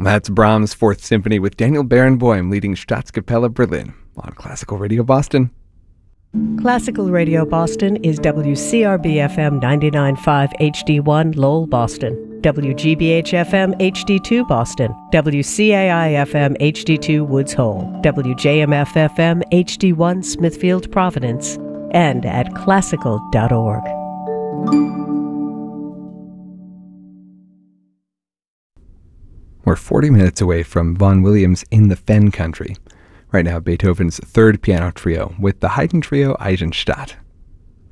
That's Brahms' Fourth Symphony with Daniel Barenboim leading Staatskapelle Berlin on Classical Radio Boston. Classical Radio Boston is WCRB-FM 99.5 HD1 Lowell, Boston, WGBH-FM HD2 Boston, WCAI-FM HD2 Woods Hole, WJMF-FM HD1 Smithfield, Providence, and at classical.org. We're 40 minutes away from Vaughan Williams' In the Fen Country. Right now, Beethoven's Third Piano Trio with the Haydn Trio Eisenstadt.